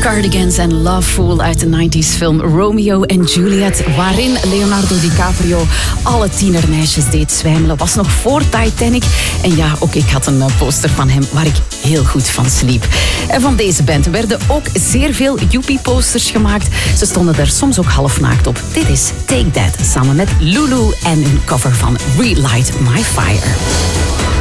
Cardigans en Loveful uit de 90s film Romeo en Juliet, waarin Leonardo DiCaprio alle tienermeisjes deed zwijmelen. Was nog voor Titanic. En ja, ook ik had een poster van hem waar ik heel goed van sliep. En van deze band werden ook zeer veel Joepie-posters gemaakt. Ze stonden er soms ook halfnaakt op. Dit is Take That, samen met Lulu en een cover van Relight My Fire.